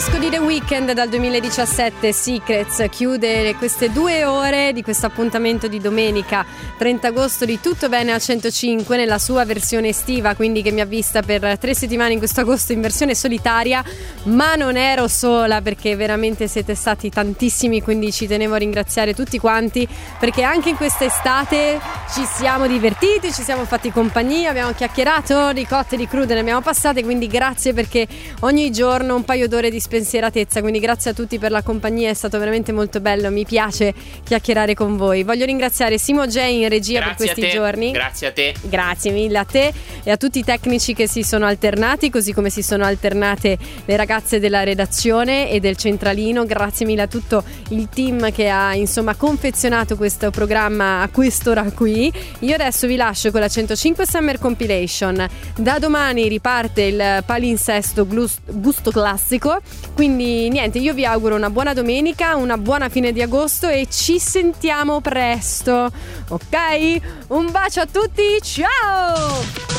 disco di The Weeknd dal 2017, Secrets, chiude queste 2 ore di questo appuntamento di domenica 30 agosto di Tutto Bene al 105 nella sua versione estiva, quindi che mi ha vista per 3 settimane in questo agosto in versione solitaria, ma non ero sola perché veramente siete stati tantissimi, quindi ci tenevo a ringraziare tutti quanti perché anche in questa estate ci siamo divertiti, ci siamo fatti compagnia, abbiamo chiacchierato di cotte e di crude, ne abbiamo passate, quindi grazie perché ogni giorno un paio d'ore di spensieratezza, quindi grazie a tutti per la compagnia, è stato veramente molto bello, mi piace chiacchierare con voi. Voglio ringraziare Simo J in regia per questi giorni. Grazie a te. Grazie mille a te e a tutti i tecnici che si sono alternati, così come si sono alternate le ragazze della redazione e del centralino. Grazie mille a tutto il team che ha insomma confezionato questo programma a quest'ora qui. Io adesso vi lascio con la 105 Summer Compilation. Da domani riparte il palinsesto gusto classico, quindi niente, io vi auguro una buona domenica, una buona fine di agosto e ci sentiamo presto, ok? Un bacio a tutti, ciao!